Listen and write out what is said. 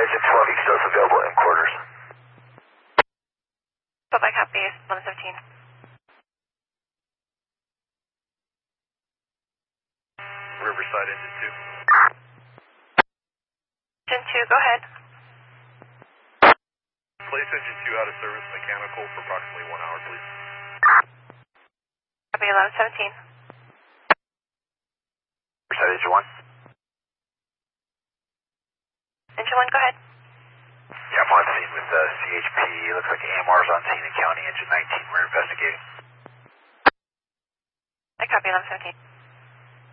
Engine 12, you still available in quarters. Bye-bye, copy, 1117. Riverside Engine 2. Engine 2, go ahead. Place Engine 2 out of service mechanical for approximately 1 hour, please. Copy, 1117. Riverside Engine 1. Engine 1, go ahead. Yeah, I'm on scene with CHP. Looks like AMR's on scene in County Engine 19. We're investigating. I copy, 1117.